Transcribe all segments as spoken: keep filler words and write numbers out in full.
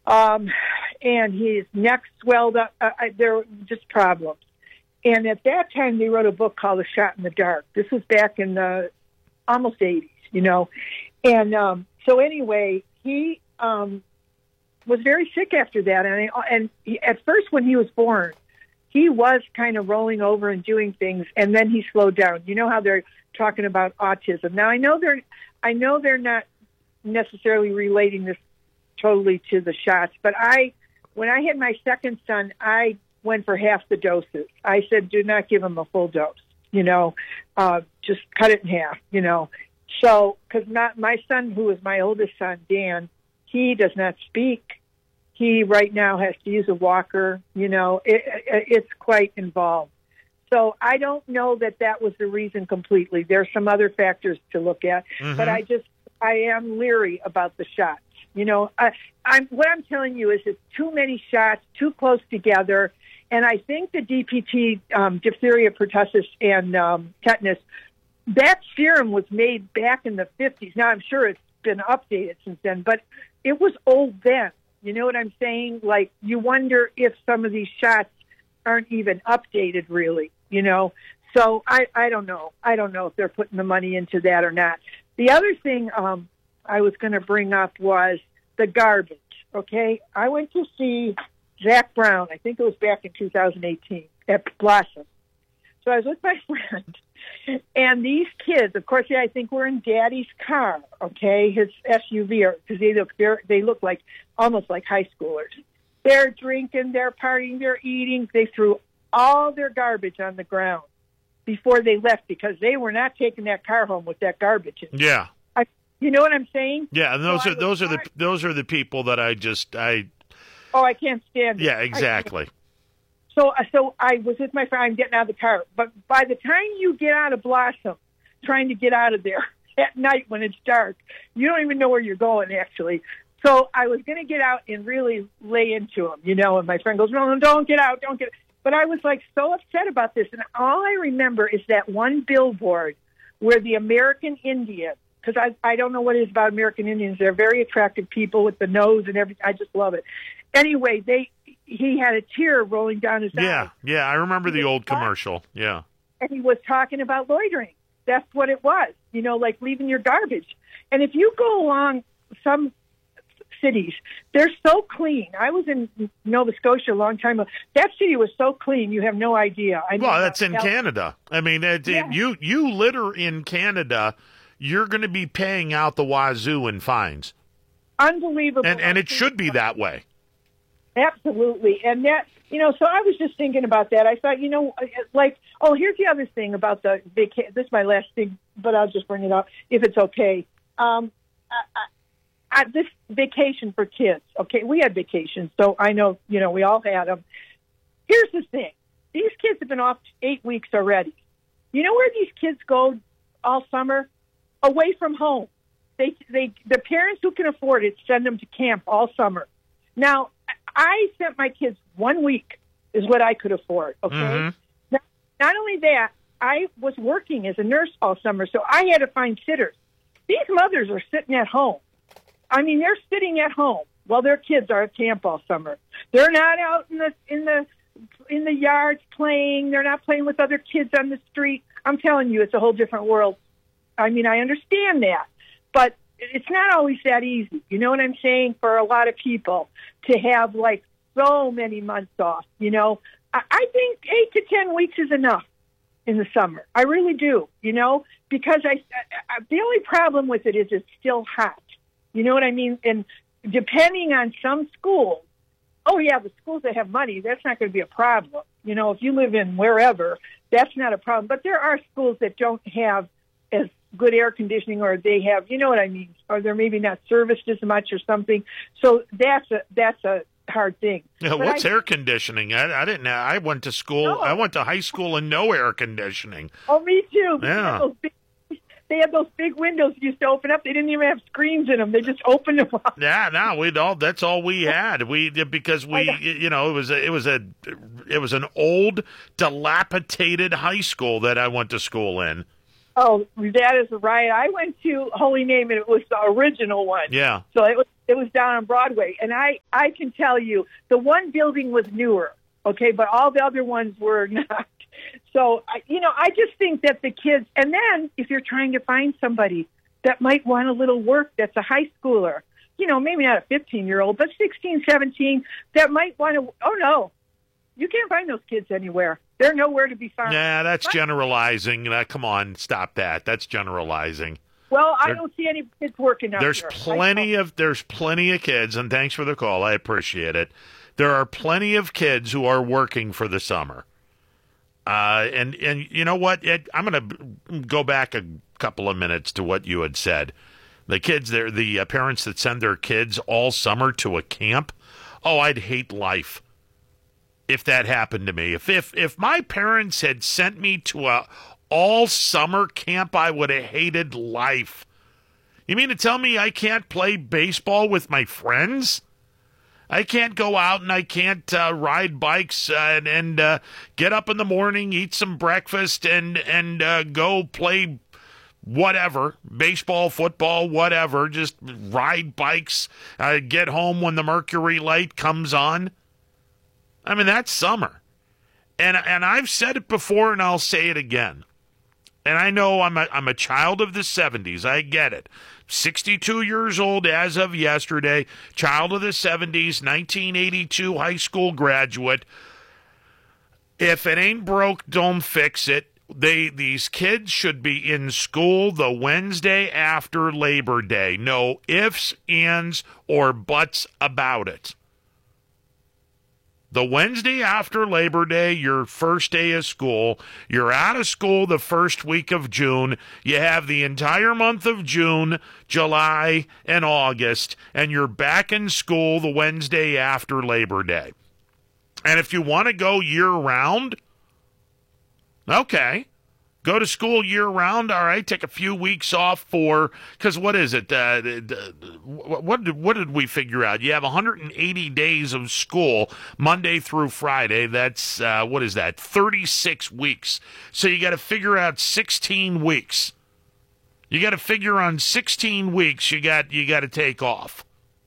Um, and his neck swelled up. Uh, there were just problems. And at that time, they wrote a book called A Shot in the Dark. This was back in the almost eighties, you know. And um, so anyway, he um, was very sick after that. And, I, and he, at first when he was born, he was kind of rolling over and doing things, and then he slowed down. You know how they're talking about autism. Now, I know they're, I know they're not necessarily relating this totally to the shots, but I, when I had my second son, I went for half the doses. I said, do not give him a full dose, you know, uh, just cut it in half, you know. So, because not my son, who is my oldest son, Dan, he does not speak. He right now has to use a walker, you know, it, it, it's quite involved. So I don't know that that was the reason completely. There's some other factors to look at, mm-hmm. but I just, I am leery about the shots. You know, I, I'm, what I'm telling you is it's too many shots, too close together. And I think the D P T, um, diphtheria, pertussis, and um, tetanus, that serum was made back in the fifties. Now, I'm sure it's been updated since then, but it was old then. You know what I'm saying? Like, you wonder if some of these shots aren't even updated, really, you know? So I, I don't know. I don't know if they're putting the money into that or not. The other thing um, I was going to bring up was the garbage, okay? I went to see Zach Brown, I think it was back in two thousand eighteen, at Blossom. So I was with my friend, and these kids, of course, yeah, I think we're in Daddy's car, okay, his S U V, because they look, they look like almost like high schoolers. They're drinking, they're partying, they're eating. They threw all their garbage on the ground before they left because they were not taking that car home with that garbage in. Yeah. I, you know what I'm saying? Yeah, and those so are those are the those are the people that I just I. Oh, I can't stand it. Yeah, exactly. So, so I was with my friend. I'm getting out of the car, but by the time you get out of Blossom, trying to get out of there at night when it's dark, you don't even know where you're going, actually. So I was going to get out and really lay into him, you know, and my friend goes, no, no, don't get out, don't get out. But I was, like, so upset about this, and all I remember is that one billboard where the American Indian, because I, I don't know what it is about American Indians. They're very attractive people with the nose and everything. I just love it. Anyway, they he had a tear rolling down his eye. Yeah, yeah, I remember the old commercial, yeah. And he was talking about loitering. That's what it was, you know, like leaving your garbage. And if you go along some cities, they're so clean. I was in Nova Scotia a long time ago. That city was so clean, you have no idea. I mean, well, that's in Canada. I mean, it, yeah. it, you, you litter in Canada, you're going to be paying out the wazoo in fines. Unbelievable. And, and it should be that way. Absolutely. And that, you know, so I was just thinking about that. I thought, you know, like, oh, here's the other thing about the vacation. This is my last thing, but I'll just bring it up if it's okay. Um, I, I, this vacation for kids, okay, we had vacations, so I know, you know, we all had them. Here's the thing. These kids have been off eight weeks already. You know where these kids go all summer? Away from home. They, they, the parents who can afford it send them to camp all summer. Now, I sent my kids one week is what I could afford, okay? Mm-hmm. Now, not only that, I was working as a nurse all summer, so I had to find sitters. These mothers are sitting at home. I mean, they're sitting at home while their kids are at camp all summer. They're not out in the in the in the yards playing. They're not playing with other kids on the street. I'm telling you, it's a whole different world. I mean, I understand that, but it's not always that easy. You know what I'm saying? For a lot of people to have like so many months off, you know, I, I think eight to ten weeks is enough in the summer. I really do, you know, because I, I the only problem with it is it's still hot. You know what I mean? And depending on some schools, oh yeah, the schools that have money, that's not going to be a problem. You know, if you live in wherever, that's not a problem. But there are schools that don't have as good air conditioning, or they have, you know what I mean, or they're maybe not serviced as much or something. So that's a that's a hard thing. Yeah, but what's I, air conditioning? I, I didn't know. I went to school. No. I went to high school and no air conditioning. Oh, me too. Yeah. They had those big, they had those big windows you used to open up. They didn't even have screens in them. They just opened them up. Yeah, no, we all that's all we had. We because we you know it was a, it was a it was an old dilapidated high school that I went to school in. Oh, that is right. I went to Holy Name, and it was the original one. Yeah. So it was it was down on Broadway, and I I can tell you the one building was newer, okay, but all the other ones were not. So I, you know, I just think that the kids, and then if you're trying to find somebody that might want a little work, that's a high schooler, you know, maybe not a fifteen year old, but sixteen, seventeen, that might want to. Oh no, you can't find those kids anywhere. They're nowhere to be found. Yeah, that's generalizing. Uh, come on, stop that. That's generalizing. Well, I there, don't see any kids working out There's here. plenty of there's plenty of kids, and thanks for the call. I appreciate it. There are plenty of kids who are working for the summer. Uh, and and you know what? It, I'm going to go back a couple of minutes to what you had said. The kids, there, the uh, parents that send their kids all summer to a camp. Oh, I'd hate life if that happened to me. If if if my parents had sent me to a all summer camp, I would have hated life. You mean to tell me I can't play baseball with my friends? I can't go out and I can't uh, ride bikes uh, and, and uh, get up in the morning, eat some breakfast, and and uh, go play whatever, baseball, football, whatever. Just ride bikes, uh, get home when the mercury light comes on. I mean, that's summer. And and I've said it before and I'll say it again. And I know I'm a, I'm a child of the seventies. I get it. sixty-two years old as of yesterday, child of the seventies, nineteen eighty-two high school graduate. If it ain't broke, don't fix it. They These kids should be in school the Wednesday after Labor Day. No ifs, ands, or buts about it. The Wednesday after Labor Day, your first day of school, you're out of school the first week of June. You have the entire month of June, July, and August, and you're back in school the Wednesday after Labor Day. And if you want to go year-round, okay. Go to school year-round, all right, take a few weeks off for, because what is it, uh, what, did, what did we figure out? You have one hundred eighty days of school, Monday through Friday. That's, uh, what is that, thirty-six weeks. So you got to figure out sixteen weeks. You got to figure on sixteen weeks you got you got to take off.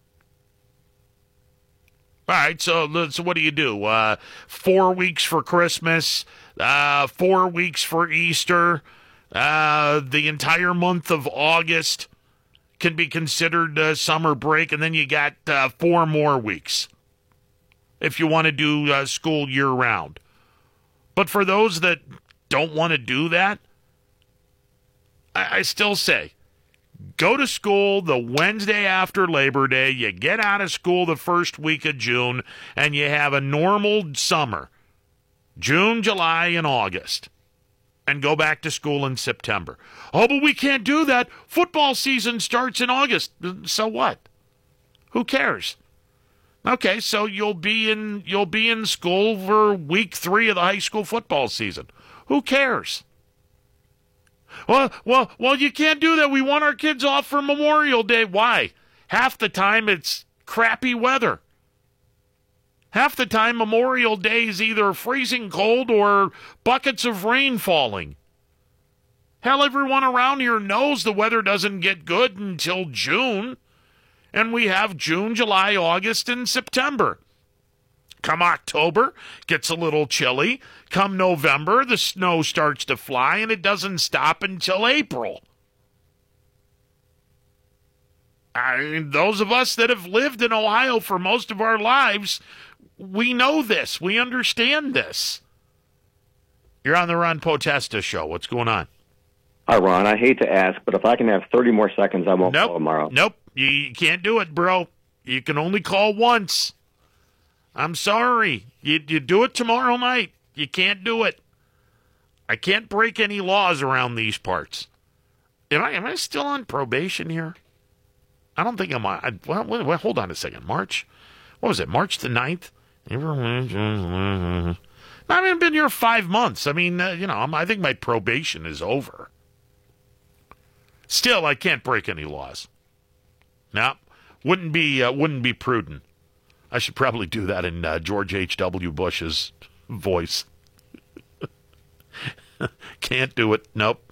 All right, so, so what do you do? Uh, four weeks for Christmas, uh, four weeks for Easter, uh, the entire month of August can be considered uh, summer break, and then you got uh, four more weeks if you want to do uh, school year-round. But for those that don't want to do that, I, I still say, go to school the Wednesday after Labor Day. You get out of school the first week of June, and you have a normal summer, June, July, and August, and go back to school in September. Oh, but we can't do that. Football season starts in August. So what? Who cares? Okay, so you'll be in you'll be in school for week three of the high school football season. Who cares? Well, well, well, you can't do that. We want our kids off for Memorial Day. Why? Half the time it's crappy weather. Half the time Memorial Day is either freezing cold or buckets of rain falling. Hell, everyone around here knows the weather doesn't get good until June. And we have June, July, August, and September. Come October, gets a little chilly. Come November, the snow starts to fly, and it doesn't stop until April. I mean, those of us that have lived in Ohio for most of our lives, we know this. We understand this. You're on the Ron Potesta Show. What's going on? Hi, Ron. I hate to ask, but if I can have thirty more seconds, I won't nope. call tomorrow. Nope. You, you can't do it, bro. You can only call once. I'm sorry. You, you do it tomorrow night. You can't do it. I can't break any laws around these parts. Am I, am I still on probation here? I don't think I'm on. I, well, wait, wait, hold on a second. March? What was it? March the ninth? I mean, I've been here five months. I mean, uh, you know, I'm, I think my probation is over. Still, I can't break any laws. No, wouldn't be uh, wouldn't be prudent. I should probably do that in uh, George H W. Bush's voice. Can't do it. Nope.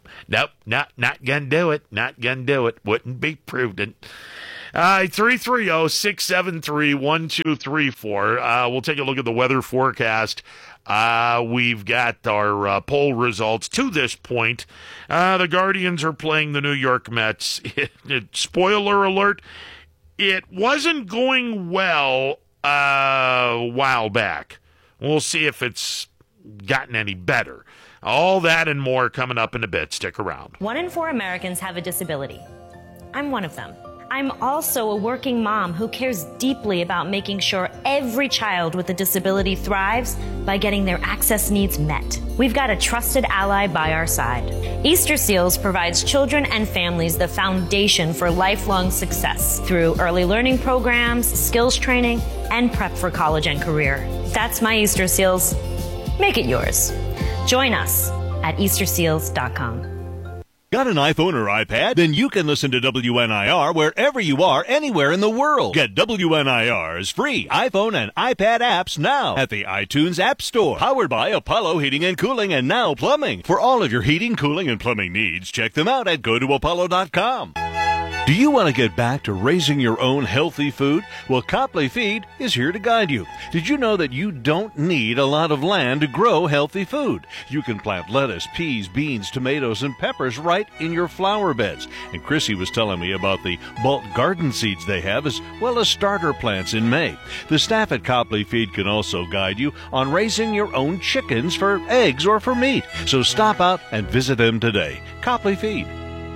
Nope, not not gonna do it. Not gonna do it. Wouldn't be prudent. All right, three three zero, six seven three, one two three four. Uh, we'll take a look at the weather forecast. Uh, we've got our uh, poll results to this point. Uh, the Guardians are playing the New York Mets. It, it, spoiler alert, it wasn't going well uh, a while back. We'll see if it's gotten any better. All that and more coming up in a bit. Stick around. One in four Americans have a disability. I'm one of them. I'm also a working mom who cares deeply about making sure every child with a disability thrives by getting their access needs met. We've got a trusted ally by our side. Easter Seals provides children and families the foundation for lifelong success through early learning programs, skills training, and prep for college and career. That's my Easter Seals. Make it yours. Join us at Easter Seals dot com. Got an iPhone or iPad? Then you can listen to W N I R wherever you are, anywhere in the world. Get W N I R's free iPhone and iPad apps now at the iTunes App Store. Powered by Apollo Heating and Cooling and Now Plumbing. For all of your heating, cooling, and plumbing needs, check them out at go to apollo dot com. Do you want to get back to raising your own healthy food? Well, Copley Feed is here to guide you. Did you know that you don't need a lot of land to grow healthy food? You can plant lettuce, peas, beans, tomatoes, and peppers right in your flower beds. And Chrissy was telling me about the bulk garden seeds they have, as well as starter plants in May. The staff at Copley Feed can also guide you on raising your own chickens for eggs or for meat. So stop out and visit them today. Copley Feed.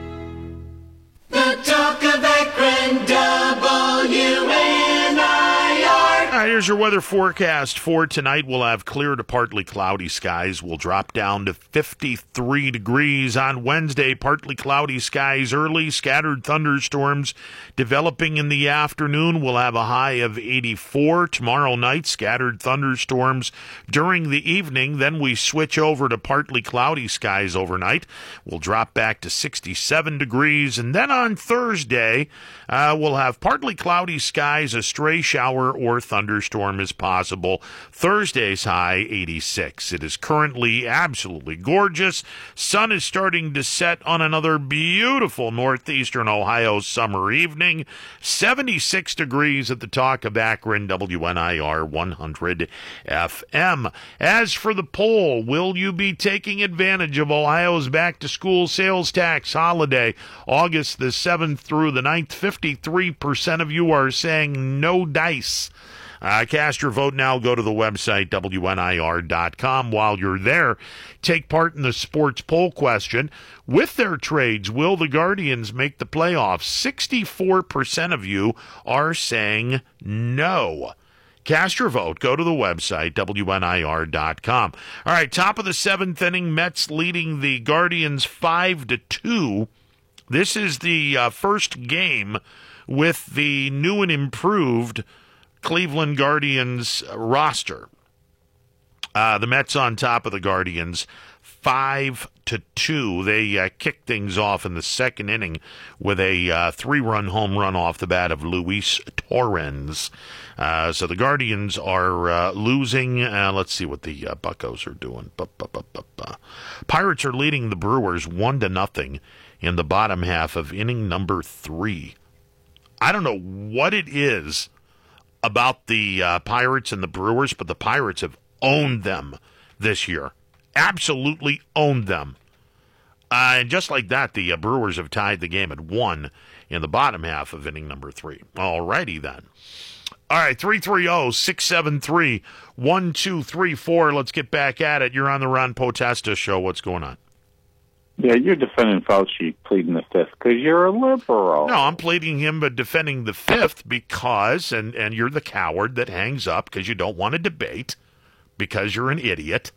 The talk of Akron, W N I R. All right, here's your weather forecast for tonight. We'll have clear to partly cloudy skies. We'll drop down to fifty-three degrees on Wednesday. Partly cloudy skies early, scattered thunderstorms developing in the afternoon. We'll have a high of eighty-four. Tomorrow night, scattered thunderstorms during the evening. Then we switch over to partly cloudy skies overnight. We'll drop back to sixty-seven degrees. And then on Thursday, uh, we'll have partly cloudy skies, a stray shower or thunderstorm is possible. Thursday's high, eighty-six. It is currently absolutely gorgeous. Sun is starting to set on another beautiful northeastern Ohio summer evening. seventy-six degrees at the Talk of Akron, W N I R one hundred F M. As for the poll, will you be taking advantage of Ohio's back-to-school sales tax holiday, August the seventh through the ninth? fifty-three percent of you are saying no dice. Uh, cast your vote now. Go to the website, W N I R dot com. While you're there, take part in the sports poll question. With their trades, will the Guardians make the playoffs? sixty-four percent of you are saying no. Cast your vote. Go to the website, W N I R dot com. All right, top of the seventh inning, Mets leading the Guardians five to two. This is the uh, first game with the new and improved Cleveland Guardians roster. Uh, the Mets on top of the Guardians, five to two. They uh, kicked things off in the second inning with a uh, three-run home run off the bat of Luis Torrens. Uh, so the Guardians are uh, losing. Uh, let's see what the uh, Buccos are doing. Ba, ba, ba, ba, ba. Pirates are leading the Brewers one to nothing in the bottom half of inning number three. I don't know what it is about the uh, Pirates and the Brewers, but the Pirates have owned them this year. Absolutely owned them. Uh, and just like that, the uh, Brewers have tied the game at one in the bottom half of inning number three. All righty then. All right, three three zero, six seven three, one two three four. Let's get back at it. You're on the Ron Potesta Show. What's going on? Yeah, you're defending Fauci pleading the fifth because you're a liberal. No, I'm pleading him but defending the fifth because, and, and you're the coward that hangs up because you don't want to debate because you're an idiot.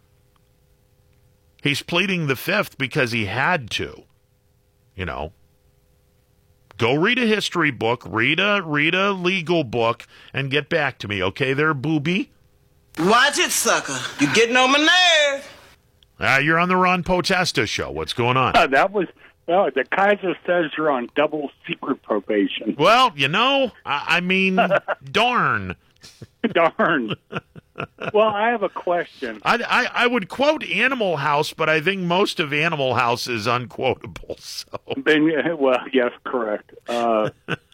He's pleading the fifth because he had to. You know. Go read a history book, read a, read a legal book, and get back to me, okay there, booby? Watch it, sucker. You're getting on my nerve. Uh, you're on the Ron Potesta Show. What's going on? Uh, that was, well, the Kaiser says you're on double secret probation. Well, you know, I, I mean, darn. Darn. Well, I have a question. I, I, I would quote Animal House, but I think most of Animal House is unquotable. So, Ben, well, yes, correct. Uh,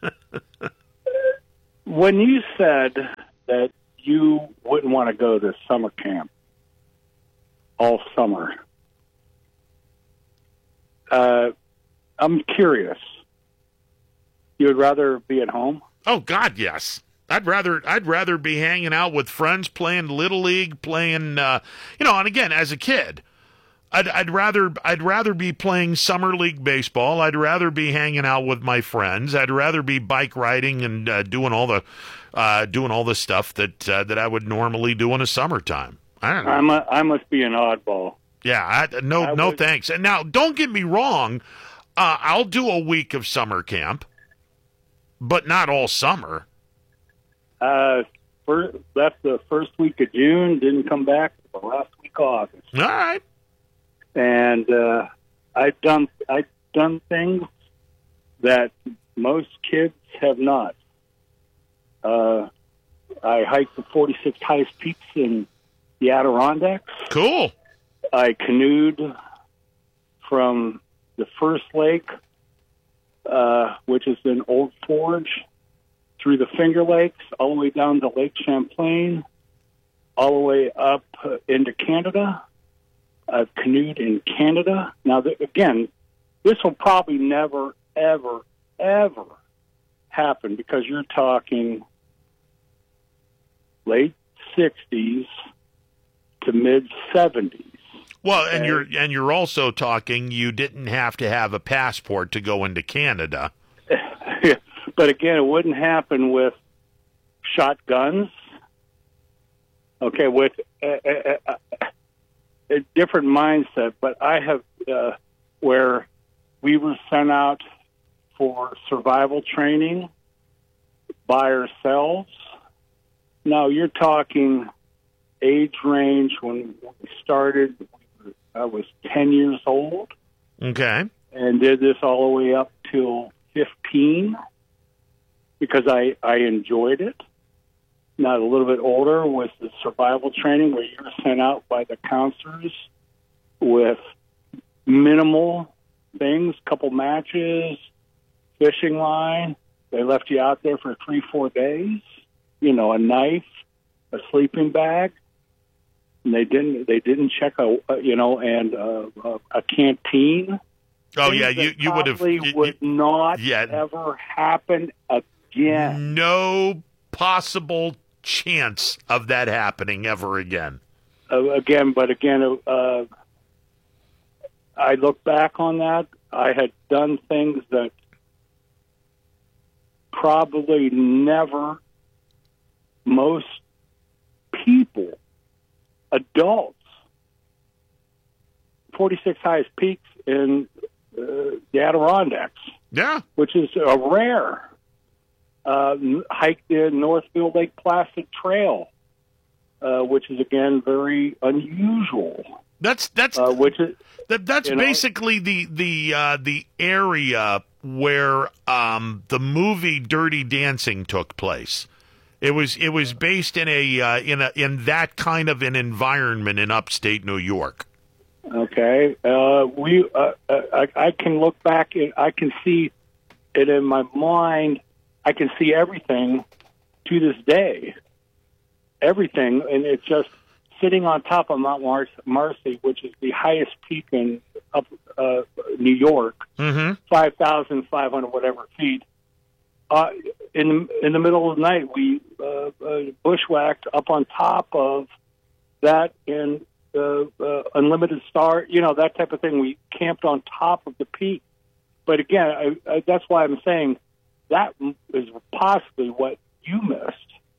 when you said that you wouldn't want to go to summer camp all summer, uh, I'm curious. You would rather be at home? oh God, yes. I'd rather I'd rather be hanging out with friends, playing Little League, playing uh, you know, and again, as a kid, I'd I'd rather I'd rather be playing summer league baseball. I'd rather be hanging out with my friends. I'd rather be bike riding and uh, doing all the uh, doing all the stuff that uh, that I would normally do in the summertime. I don't know. I'm a, I must be an oddball. Yeah, I, no I no would- thanks. And now, don't get me wrong, uh, I'll do a week of summer camp, but not all summer. Uh, first, left the first week of June, didn't come back till the last week of August. All right. And uh, I've done I've done things that most kids have not. Uh, I hiked the forty-six highest peaks in the Adirondacks. Cool. I canoed from the first lake, uh, which is in Old Forge, through the Finger Lakes, all the way down to Lake Champlain, all the way up uh, into Canada. I've canoed in Canada. Now, th- again, this will probably never, ever, ever happen because you're talking late sixties to mid seventies. Well, and you're and you're also talking you didn't have to have a passport to go into Canada. But again, it wouldn't happen with shotguns. Okay, with a, a, a, a different mindset. But I have uh, where we were sent out for survival training by ourselves. Now you're talking age range when we started. I was ten years old. Okay. And did this all the way up till fifteen. Because I, I enjoyed it. Not a little bit older was the survival training where you were sent out by the counselors with minimal things, couple matches, fishing line. They left you out there for three, four days. You know, a knife, a sleeping bag. And they didn't. They didn't check a, you know, and uh, a, a canteen. Oh Things yeah, you that you would have probably would not yeah. ever happen again. No possible chance of that happening ever again. Uh, again, but again, uh, I look back on that. I had done things that probably never most people, adults, forty-six highest peaks in uh, the Adirondacks. Yeah. Which is a rare. Uh, hiked in Northfield Lake Placid Trail, uh, which is, again, very unusual. That's that's uh, which is, that, that's you know, basically the the uh, the area where um, the movie Dirty Dancing took place. It was it was based in a uh, in a in that kind of an environment in upstate New York. Okay, uh, we uh, I, I can look back and I can see it in my mind. I can see everything to this day, everything, and it's just sitting on top of Mount Mar- Marcy, which is the highest peak in up uh, New York, mm-hmm. five thousand five hundred whatever feet. Uh, in in the middle of the night, we uh, uh, bushwhacked up on top of that in uh, uh, Unlimited Star, you know, that type of thing. We camped on top of the peak. But again, I, I, that's why I'm saying that is possibly what you missed.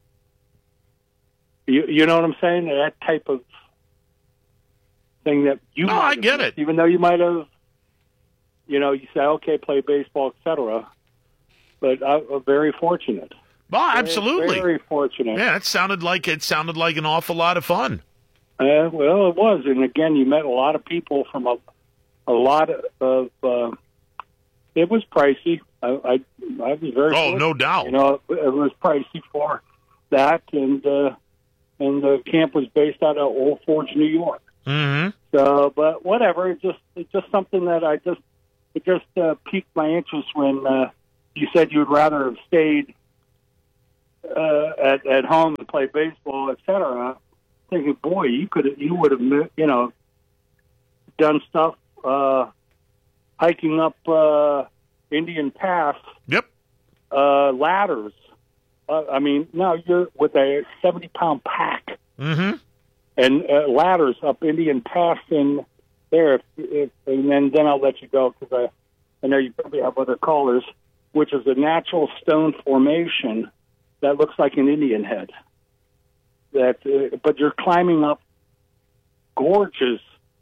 You, you know what I'm saying? That type of thing that you. No, might I have get missed, it. Even though you might have, you know, you say, okay, play baseball, et cetera. But I, I'm very fortunate. Oh, Very, absolutely. Very fortunate. Yeah, it sounded like it sounded like an awful lot of fun. Uh, well, it was, and again, you met a lot of people from a, a lot of. Uh, it was pricey. I, I, I was very. Oh, fortunate. no doubt. You know, it, it was pricey for that, and uh, and the camp was based out of Old Forge, New York. Mm-hmm. So, but whatever. It's just it's just something that I just it just uh, piqued my interest when uh, you said you'd rather have stayed uh, at at home and play baseball, et cetera. Thinking, boy, you could you would have you know done stuff uh, hiking up uh, Indian Pass. Yep. Uh, ladders. Uh, I mean, now you're with a seventy pound pack. Mm-hmm. And uh, ladders up Indian Pass in there. If, if, and then, then I'll let you go because I, I know you probably have other callers, which is a natural stone formation that looks like an Indian head. That, uh, but you're climbing up gorges,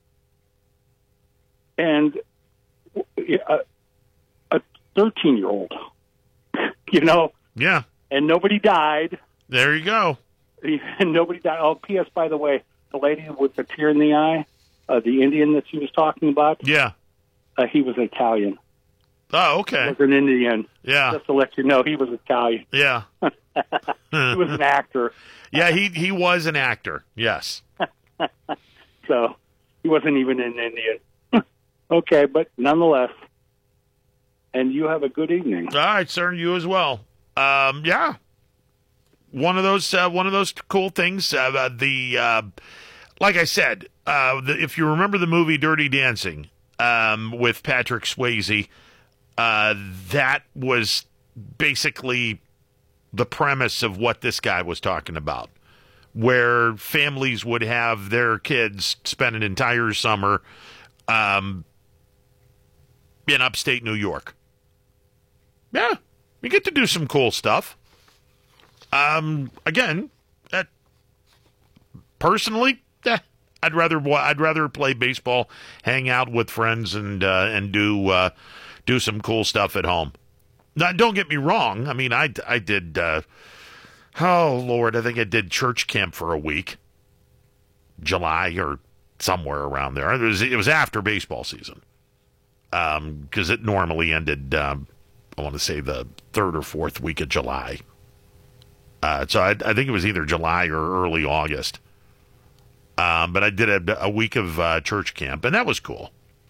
and a, a thirteen-year-old, you know. Yeah. And nobody died. There you go. And nobody died. Oh, P S. By the way, the lady with the tear in the eye, uh, the Indian that she was talking about. Yeah. Uh, he was Italian. Oh, okay. He was an Indian. Yeah. Just to let you know, he was Italian. Yeah. He was an actor. Yeah, he he was an actor. Yes. So he wasn't even an Indian. Okay, but nonetheless. And you have a good evening. All right, sir. You as well. Um, yeah. One of those, uh, one of those cool things. Uh, the, uh, like I said, uh, the, if you remember the movie Dirty Dancing um, with Patrick Swayze, uh, that was basically the premise of what this guy was talking about, where families would have their kids spend an entire summer um, in upstate New York. Yeah, you get to do some cool stuff. Um, again, that personally, eh, I'd rather I'd rather play baseball, hang out with friends, and uh, and do uh, do some cool stuff at home. Now, don't get me wrong. I mean, I I did. Uh, oh Lord, I think I did church camp for a week, July or somewhere around there. It was it was after baseball season, um, because it normally ended. Um, I want to say the third or fourth week of July. Uh, so I, I think it was either July or early August. Um, but I did a, a week of uh, church camp, and that was cool.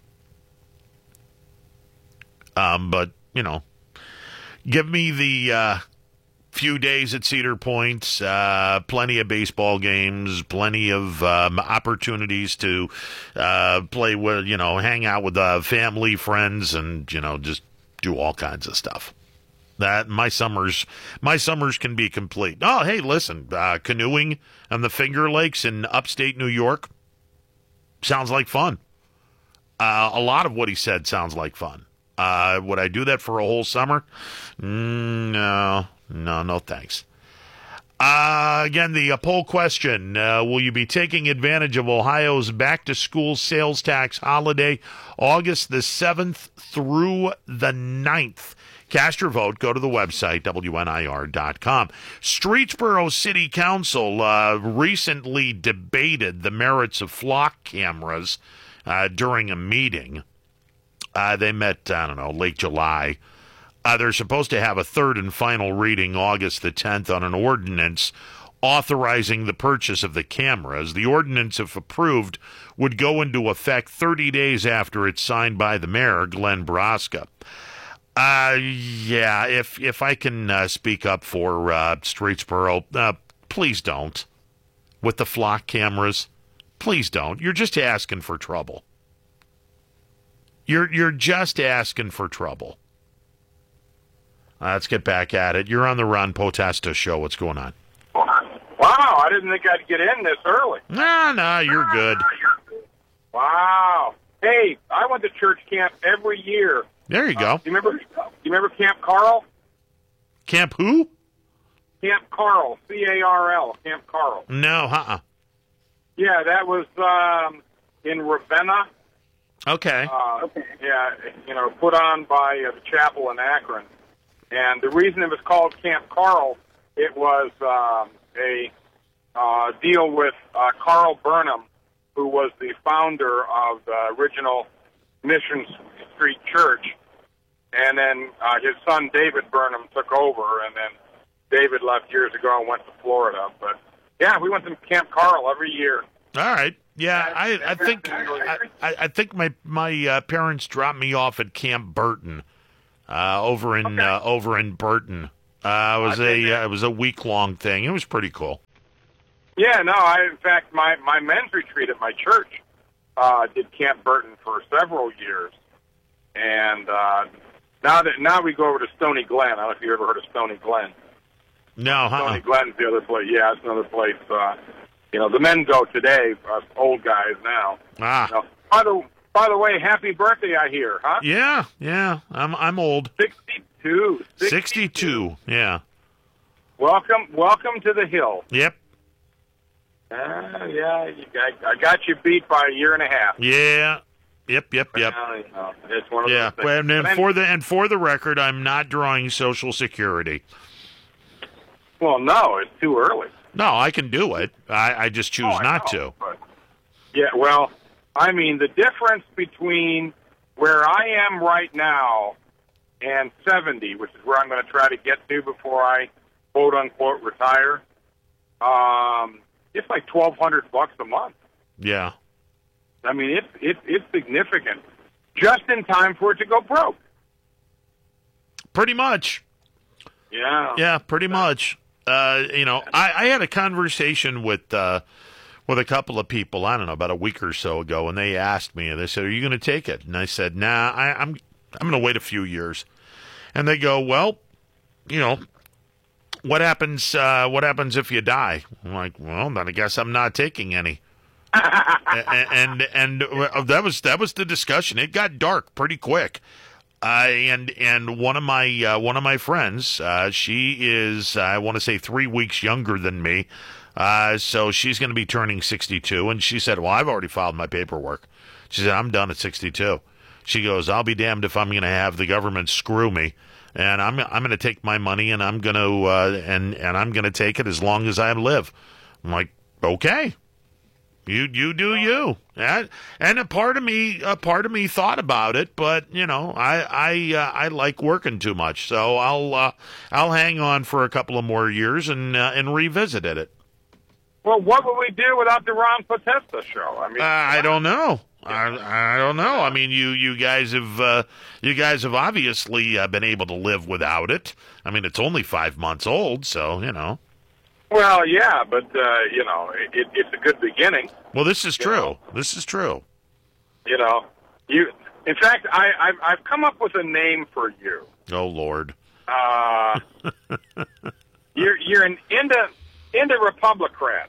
Um, but, you know, give me the uh, few days at Cedar Point, uh, plenty of baseball games, plenty of um, opportunities to uh, play with, you know, hang out with uh, family, friends, and, you know, just do all kinds of stuff. That my summers, my summers can be complete. Oh, hey, listen, uh, canoeing on the Finger Lakes in upstate New York sounds like fun. Uh, a lot of what he said sounds like fun. Uh, would I do that for a whole summer? Mm, no, no, no, thanks. Uh, again, the uh, poll question, uh, will you be taking advantage of Ohio's back-to-school sales tax holiday August the seventh through the ninth? Cast your vote. Go to the website, W N I R dot com. Streetsboro City Council uh, recently debated the merits of flock cameras uh, during a meeting. Uh, they met, I don't know, late July. Uh, they're supposed to have a third and final reading August the tenth on an ordinance authorizing the purchase of the cameras. The ordinance, if approved, would go into effect thirty days after it's signed by the mayor, Glenn Broska. Uh, yeah, if if I can uh, speak up for uh, Streetsboro, uh, please don't. With the flock cameras, please don't. You're just asking for trouble. You're you're just asking for trouble. Uh, let's get back at it. You're on the Ron Potesta show. What's going on? Wow, I didn't think I'd get in this early. Nah, nah, you're good. Wow. Hey, I went to church camp every year. There you go. Uh, you remember? You remember Camp Carl? Camp who? Camp Carl, C A R L, Camp Carl. No, uh-uh. Yeah, that was um, in Ravenna. Okay. Uh, yeah, you know, put on by uh, the chapel in Akron. And the reason it was called Camp Carl, it was um, a uh, deal with uh, Carl Burnham, who was the founder of the original Mission Street Church. And then uh, his son David Burnham took over, and then David left years ago and went to Florida. But Yeah, we went to Camp Carl every year. All right. Yeah, I, I think I, I think my my uh, parents dropped me off at Camp Burton, uh, over in Okay. uh, over in Burton. Uh, it was a uh, it was a week long thing. It was pretty cool. Yeah, no, I in fact my my men's retreat at my church uh, did Camp Burton for several years, and uh, now that now we go over to Stony Glen. I don't know if you ever heard of Stony Glen. No, huh? Stony Glen's the other place. Yeah, it's another place. Uh, you know, the men go today. Us old guys now. Ah, You know, by the by the way, happy birthday! I hear, huh? yeah, yeah. I'm I'm old. Sixty-two. Sixty-two. Yeah. Welcome, welcome to the hill. Yep. Uh, yeah, you got, I got you beat by a year and a half. Yeah. Yep. Yep. Yep. Uh, you know, it's one of Yeah. those things. And, and But for the and for the record, I'm not drawing Social Security. Well, no, it's too early. No, I can do it. I, I just choose Oh, I not know, to. but- yeah, well, I mean, the difference between where I am right now and seventy, which is where I'm going to try to get to before I quote unquote retire, um, it's like twelve hundred bucks a month. Yeah. I mean, it's it's it's significant, just in time for it to go broke. Pretty much. Yeah. Yeah, pretty much. Uh, you know, I, I had a conversation with uh, with a couple of people, I don't know, about a week or so ago, and they asked me, and they said, "Are you going to take it?" And I said, "Nah, I, I'm I'm going to wait a few years." And they go, "Well, you know, what happens? Uh, what happens if you die?" I'm like, "Well, then I guess I'm not taking any." and and, and uh, that was that was the discussion. It got dark pretty quick. Uh, and and one of my uh, one of my friends, uh, she is uh, I want to say three weeks younger than me, uh, so she's going to be turning sixty-two. And she said, "Well, I've already filed my paperwork." She said, "I'm done at sixty-two." She goes, "I'll be damned if I'm going to have the government screw me, and I'm I'm going to take my money and I'm going to uh, and and I'm going to take it as long as I live." I'm like, "Okay." You you do you, and and a part of me a part of me thought about it, but you know I I uh, I like working too much, so I'll uh, I'll hang on for a couple of more years and uh, and revisit it. Well, what would we do without the Ron Potesta show? I mean, Uh, I don't know. I I don't know. I mean, you you guys have uh, you guys have obviously uh, been able to live without it. I mean, it's only five months old, so you know. Well, yeah, but uh, you know, it, it's a good beginning. Well, this is You true. know. This is true. You know, you. In fact, I, I've, I've come up with a name for you. Oh Lord. Uh, you're you're an Indo Indo Republicrat,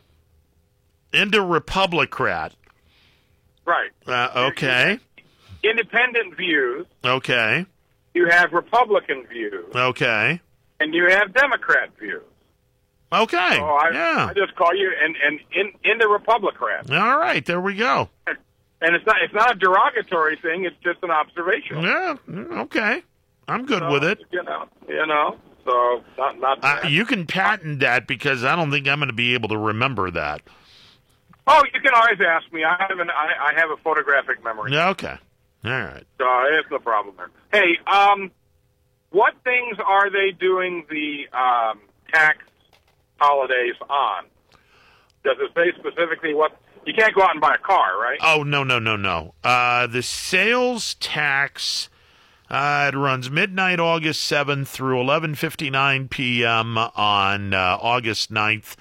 Into Republicrat. right? Uh, okay. Independent views. Okay. You have Republican views, Okay. and you have Democrat views. Okay. So I, yeah. I just call you an an in, Indo Republicrat, All right. There we go. and it's not it's not a derogatory thing. It's just an observation. Yeah. mm, Okay. I'm good So, with it. You know, you know. So not not. Uh, bad. you can patent that because I don't think I'm going to be able to remember that. Oh, you can always ask me. I have an I, I have a photographic memory, Yeah, okay. All right. so it's no problem there. Hey, um, what things are they doing the um, tax holidays on? Does it say specifically what? You can't go out and buy a car, right? Oh, no, no, no, no. Uh, the sales tax, uh, it runs midnight August seventh through eleven fifty-nine p.m. on uh, August ninth.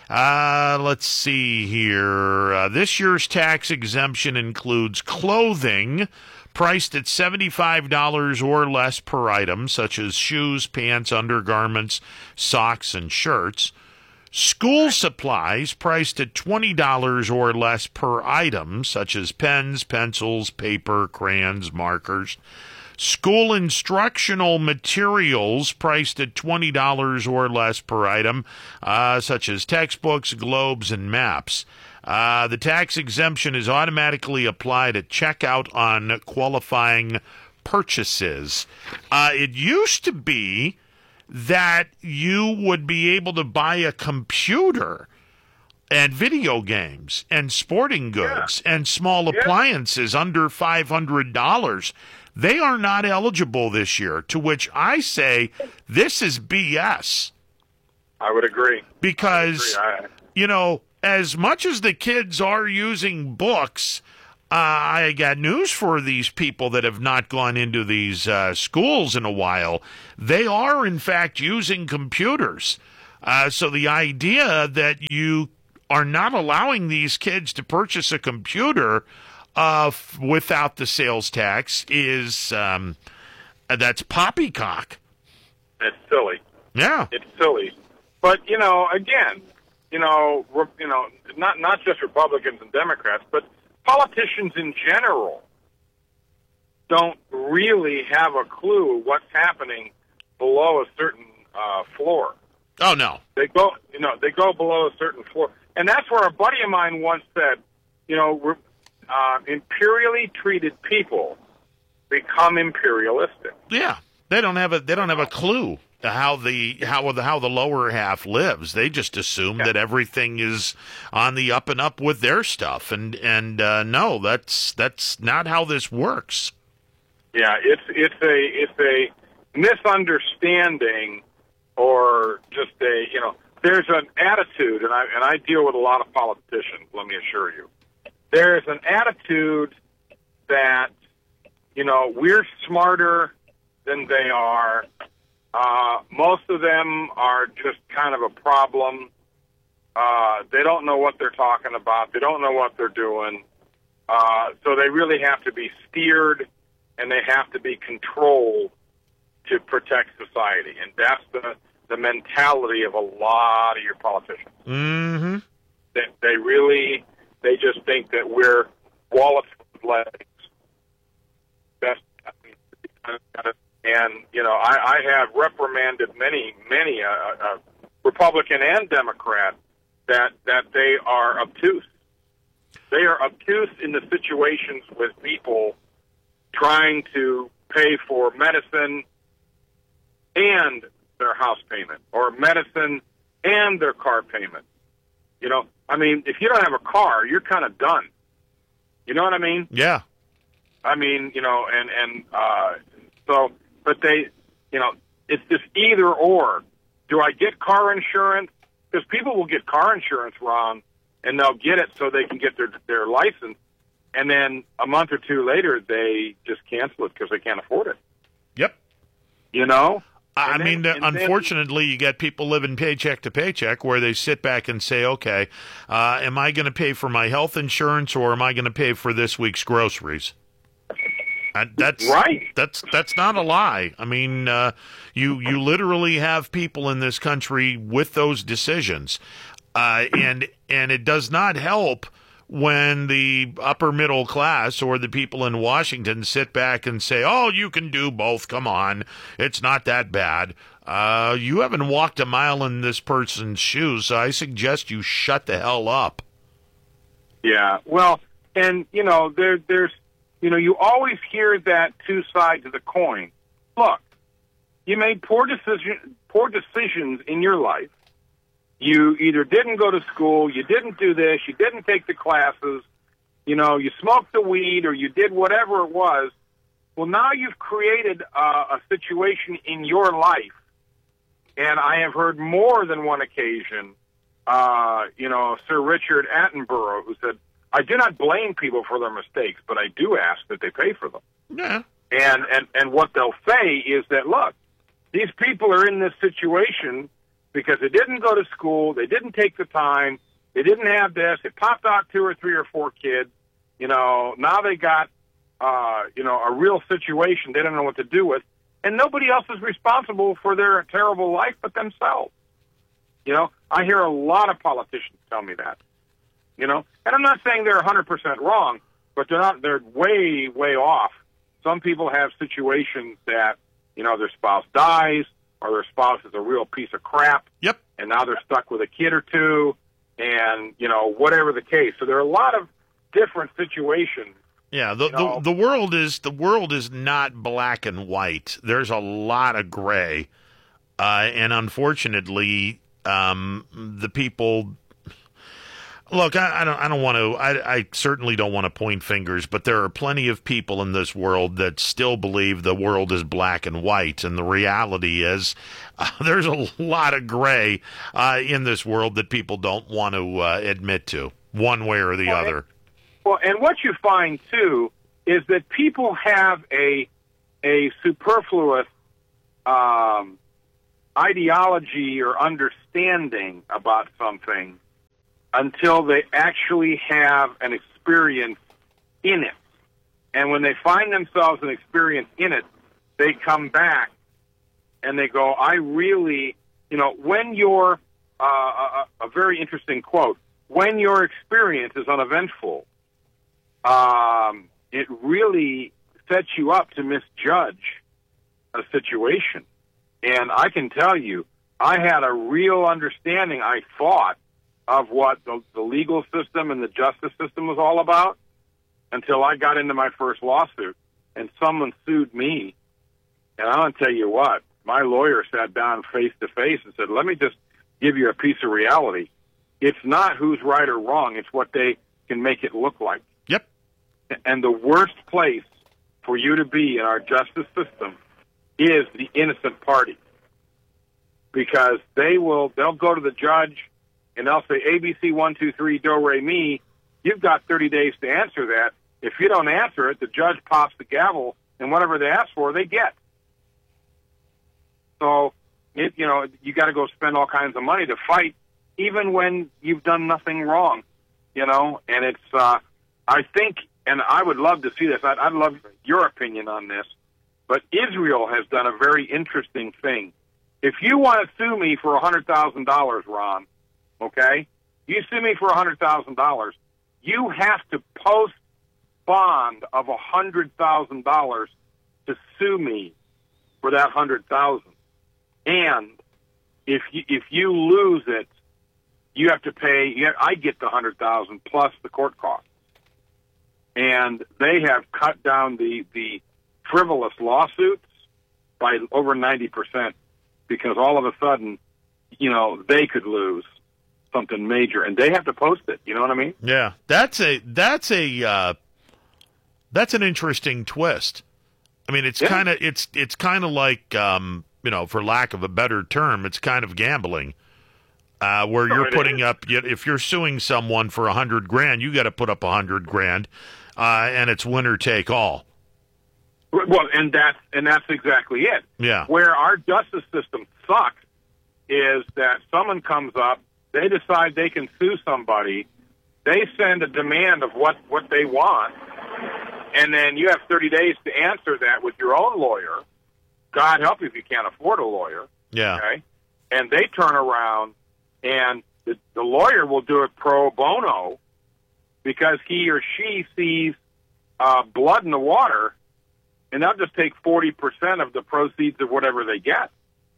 Uh, let's see here. Uh, this year's tax exemption includes clothing priced at seventy-five dollars or less per item, such as shoes, pants, undergarments, socks, and shirts. School supplies priced at twenty dollars or less per item, such as pens, pencils, paper, crayons, markers. School instructional materials priced at twenty dollars or less per item, uh, such as textbooks, globes, and maps. Uh, the tax exemption is automatically applied at checkout on qualifying purchases. Uh, it used to be that you would be able to buy a computer and video games and sporting goods yeah. and small yeah. appliances under five hundred dollars. They are not eligible this year, to which I say this is B S. I would agree. Because, I would agree. you know, as much as the kids are using books, uh, I got news for these people that have not gone into these uh, schools in a while. They are, in fact, using computers. Uh, so the idea that you are not allowing these kids to purchase a computer uh, f- without the sales tax is um, that's poppycock. It's silly. Yeah, it's silly. But you know, again. You know, you know, not not just Republicans and Democrats, but politicians in general don't really have a clue what's happening below a certain uh, floor. Oh no, they go, you know, they go below a certain floor, and that's where a buddy of mine once said, you know, we're, uh, imperially treated people become imperialistic. Yeah, they don't have a they don't have a clue how the how the how the lower half lives. They just assume yeah. that everything is on the up and up with their stuff, and and uh, no, that's that's not how this works. Yeah, it's it's a it's a misunderstanding, or just a you know. There's an attitude, and I and I deal with a lot of politicians. Let me assure you, there is an attitude that you know we're smarter than they are. Uh, most of them are just kind of a problem. Uh, they don't know what they're talking about. They don't know what they're doing. Uh, so they really have to be steered, and they have to be controlled to protect society. And that's the, the mentality of a lot of your politicians. Mm-hmm. They, they really, they just think that we're wallets with legs. That's, and, you know, I, I have reprimanded many, many, uh, uh, Republican and Democrat, that, that they are obtuse. They are obtuse in the situations with people trying to pay for medicine and their house payment, or medicine and their car payment. You know, I mean, if you don't have a car, you're kind of done. You know what I mean? Yeah. I mean, you know, and, and, uh, so, but they, you know, it's just either or. Do I get car insurance? Because people will get car insurance wrong, and they'll get it so they can get their their license, and then a month or two later, they just cancel it because they can't afford it. Yep. You know? I and mean, then, unfortunately, then, you get people living paycheck to paycheck where they sit back and say, okay, uh, am I going to pay for my health insurance, or am I going to pay for this week's groceries? Uh, that's right. That's that's not a lie. I mean, uh, you you literally have people in this country with those decisions, uh, and and it does not help when the upper middle class or the people in Washington sit back and say, "Oh, you can do both. Come on, it's not that bad." Uh, you haven't walked a mile in this person's shoes, so I suggest you shut the hell up. Yeah. Well, and you know, there there's. You know, you always hear that two sides of the coin. Look, you made poor decision, poor decisions in your life. You either didn't go to school, you didn't do this, you didn't take the classes, you know, you smoked the weed, or you did whatever it was. Well, now you've created uh, a situation in your life, and I have heard more than one occasion, uh, you know, Sir Richard Attenborough, who said, I do not blame people for their mistakes, but I do ask that they pay for them. Yeah. And, and, and what they'll say is that, look, these people are in this situation because they didn't go to school, they didn't take the time, they didn't have this, they popped out two or three or four kids, you know, now they got, uh, you know, a real situation they don't know what to do with, and nobody else is responsible for their terrible life but themselves. You know, I hear a lot of politicians tell me that. You know, and I'm not saying they're one hundred percent wrong, but they're not, they're way, way off. Some people have situations that, you know, their spouse dies, or their spouse is a real piece of crap. Yep. And now they're stuck with a kid or two, and, you know, whatever the case. So there are a lot of different situations. Yeah, the, you know, the the world is the world is not black and white. There's a lot of gray, uh, and unfortunately, um, the people. Look, I, I don't. I don't want to. I, I certainly don't want to point fingers, but there are plenty of people in this world that still believe the world is black and white, and the reality is uh, there's a lot of gray uh, in this world that people don't want to uh, admit to, one way or the well, other. And, well, and what you find too is that people have a a superfluous um, ideology or understanding about something until they actually have an experience in it. And when they find themselves an experience in it, they come back and they go, I really, you know, when your, uh, a, a very interesting quote, when your experience is uneventful, um, it really sets you up to misjudge a situation. And I can tell you, I had a real understanding, I thought, of what the, the legal system and the justice system was all about until I got into my first lawsuit and someone sued me. And I'm going to tell you what, my lawyer sat down face to face and said, let me just give you a piece of reality. It's not who's right or wrong. It's what they can make it look like. Yep. And the worst place for you to be in our justice system is the innocent party, because they will, they'll go to the judge and they'll say, A, B, C, one, two, three, do, re, mi. You've got thirty days to answer that. If you don't answer it, the judge pops the gavel, and whatever they ask for, they get. So, it, you know, you got to go spend all kinds of money to fight, even when you've done nothing wrong, you know. And it's, uh, I think, and I would love to see this. I'd, I'd love your opinion on this. But Israel has done a very interesting thing. If you want to sue me for one hundred thousand dollars, Ron, okay? You sue me for one hundred thousand dollars, you have to post bond of one hundred thousand dollars to sue me for that one hundred thousand dollars. And if you, if you lose it, you have to pay, you have, I get the one hundred thousand dollars plus the court costs. And they have cut down the, the frivolous lawsuits by over ninety percent because all of a sudden, you know, they could lose something major, and they have to post it. You know what I mean? Yeah, that's a that's a uh, that's an interesting twist. I mean, it's Yeah. kind of it's it's kind of like um, you know, for lack of a better term, it's kind of gambling, uh, where No, you're it putting is. up. If you're suing someone for a hundred grand, you got to put up a hundred grand, uh, and it's winner take all. Well, and that's and that's exactly it. Yeah. Where our justice system sucks is that someone comes up, they decide they can sue somebody, they send a demand of what, what they want, and then you have thirty days to answer that with your own lawyer. God help you if you can't afford a lawyer. Yeah. Okay? And they turn around, and the, the lawyer will do it pro bono because he or she sees uh, blood in the water, and they'll just take forty percent of the proceeds of whatever they get.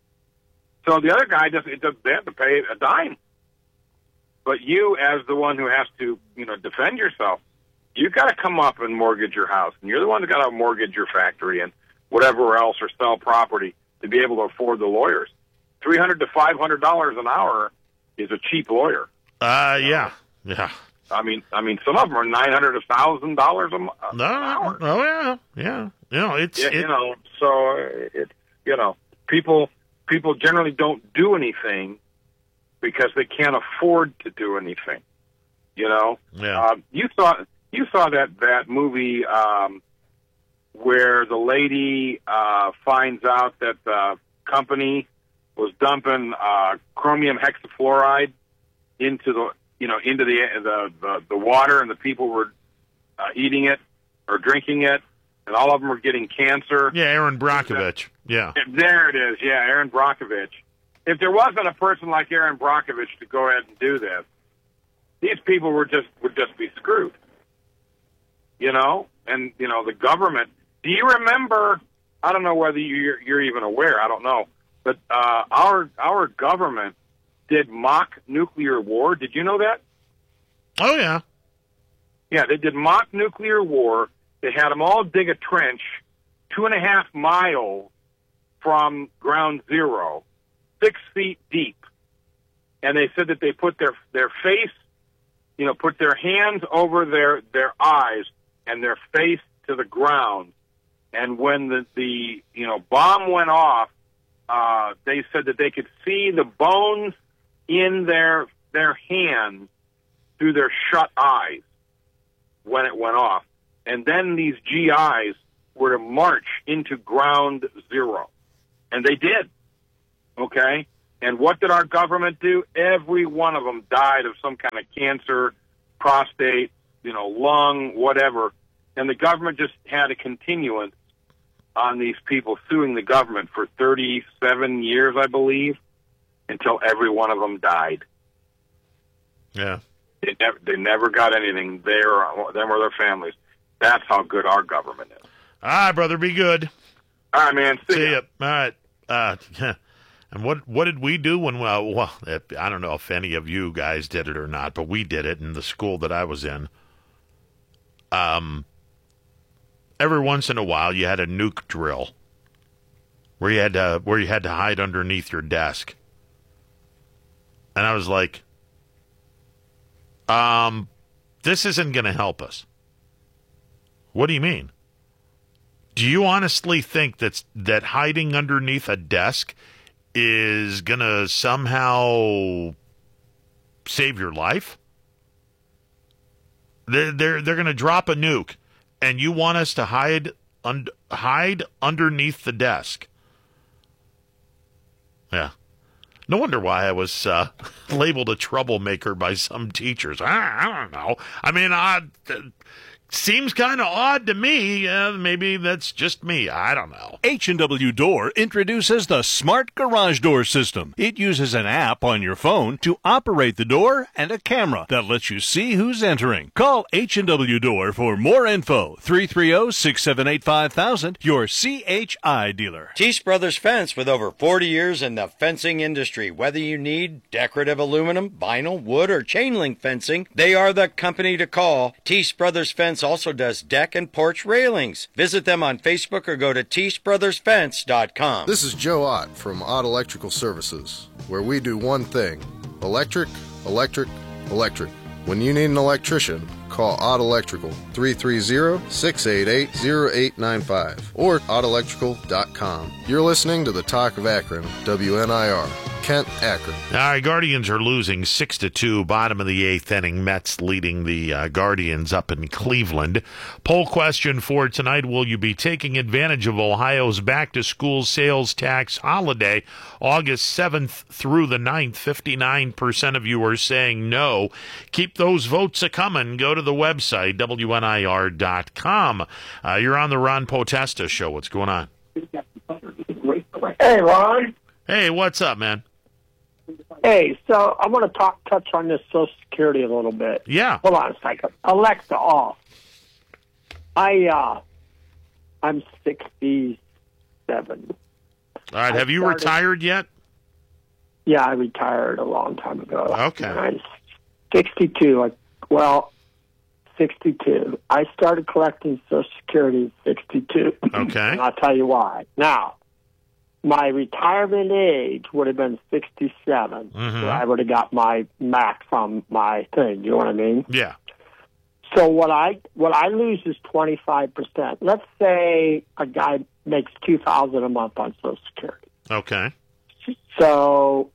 So the other guy doesn't, it doesn't, they have to pay a dime. But you, as the one who has to, you know, defend yourself, you've got to come up and mortgage your house. And you're the one who's got to mortgage your factory and whatever else or sell property to be able to afford the lawyers. three hundred to five hundred dollars an hour is a cheap lawyer. Uh, yeah, yeah. I mean, I mean, some of them are nine hundred to one thousand dollars a m- an No, hour. oh yeah, yeah. You know, it's Yeah, it, you know, so it's, you know, people people generally don't do anything because they can't afford to do anything. You know, Yeah. uh, you saw you saw that that movie um, where the lady uh, finds out that the company was dumping uh, chromium hexafluoride into the you know into the the the, the water, and the people were uh, eating it or drinking it. And all of them were getting cancer. yeah, Aaron Brockovich. Yeah. There it is. Yeah, Aaron Brockovich. If there wasn't a person like Aaron Brockovich to go ahead and do this, these people were just would just be screwed. You know, and you know the government. Do you remember? I don't know whether you're, you're even aware. I don't know, but uh, our our government did mock nuclear war. Did you know that? Oh yeah. Yeah, they did mock nuclear war. They had them all dig a trench two and a half miles from ground zero, six feet deep. And they said that they put their, their face you know, put their hands over their, their eyes and their face to the ground. And when the, the you know, bomb went off, uh, they said that they could see the bones in their their hands through their shut eyes when it went off. And then these G Is were to march into ground zero. And they did. Okay? And what did our government do? Every one of them died of some kind of cancer, prostate, you know, lung, whatever. And the government just had a continuance on these people suing the government for thirty-seven years, I believe, until every one of them died. Yeah. They never, they never got anything, there, them or their families. That's how good our government is. All right, brother, be good. All right, man. See, See ya. ya. All right. Uh, and what what did we do when, uh, well, I don't know if any of you guys did it or not, but we did it in the school that I was in. Um, every once in a while, you had a nuke drill where you had to, where you had to hide underneath your desk. And I was like, um, this isn't going to help us. What do you mean? Do you honestly think that's, that hiding underneath a desk is going to somehow save your life? They're, they're, they're going to drop a nuke, and you want us to hide, un, hide underneath the desk. Yeah. No wonder why I was uh, labeled a troublemaker by some teachers. I, I don't know. I mean, I... Uh, Seems kind of odd to me. Uh, maybe that's just me. I don't know. H and W Door introduces the Smart Garage Door System. It uses an app on your phone to operate the door and a camera that lets you see who's entering. Call H and W Door for more info. three three zero, six seven eight, five thousand, your C H I dealer. Teese Brothers Fence, with over forty years in the fencing industry. Whether you need decorative aluminum, vinyl, wood, or chain link fencing, they are the company to call. Teese Brothers Fence also does deck and porch railings. Visit them on Facebook or go to teese brothers fence dot com. This is Joe Ott from Ott Electrical Services, where we do one thing: electric, electric, electric. When you need an electrician, call Ott Electrical, three three zero, six eight eight, zero eight nine five, or ott electrical dot com. You're listening to the Talk of Akron, W N I R, Kent, Akron. All right, Guardians are losing six to two, bottom of the eighth inning. Mets leading the uh, Guardians up in Cleveland. Poll question for tonight: will you be taking advantage of Ohio's back-to-school sales tax holiday August seventh through the ninth? fifty-nine percent of you are saying no. Keep those votes a-coming. Go to the website, W N I R dot com. Uh, you're on the Ron Potesta Show. What's going on? Hey, Ron. Hey, what's up, man? Hey, so I want to talk touch on this Social Security a little bit. Yeah. Hold on a second. Alexa, off. I, uh, I'm sixty-seven. All right, have you started, retired yet? Yeah, I retired a long time ago. Okay. I'm sixty-two. Like, well, sixty-two. I started collecting Social Security at sixty-two. Okay. And I'll tell you why. Now, my retirement age would have been sixty-seven. Mm-hmm. So I would have got my max on my thing. You know what I mean? Yeah. So what I what I lose is twenty-five percent. Let's say a guy makes two thousand dollars a month on Social Security. Okay. So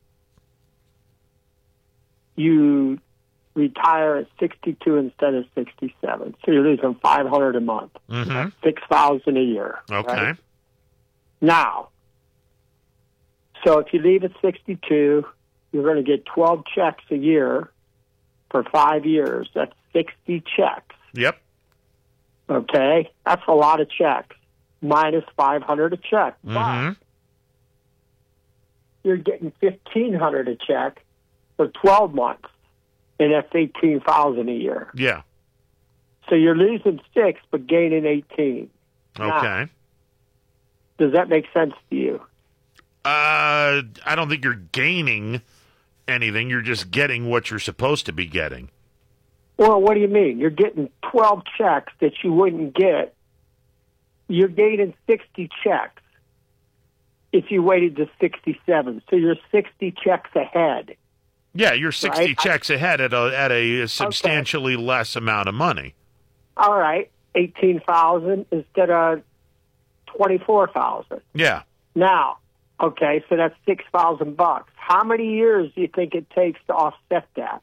you retire at sixty-two instead of sixty-seven. So you're losing five hundred dollars a month. Mm-hmm. That's six thousand dollars a year. Okay. Right? Now, so if you leave at sixty-two, you're going to get twelve checks a year for five years. That's sixty checks. Yep. Okay? That's a lot of checks. Minus five hundred a check. Mm-hmm. But you're getting fifteen hundred a check for twelve months, and that's eighteen thousand a year. Yeah. So you're losing six, but gaining eighteen. Okay. Now, does that make sense to you? Uh, I don't think you're gaining anything. You're just getting what you're supposed to be getting. Well, what do you mean? You're getting twelve checks that you wouldn't get. You're gaining sixty checks if you waited to sixty-seven. So you're sixty checks ahead. Yeah, you're sixty right? checks ahead at a at a substantially okay. less amount of money. All right, eighteen thousand instead of twenty-four thousand. Yeah. Now, okay, so that's six thousand bucks. How many years do you think it takes to offset that?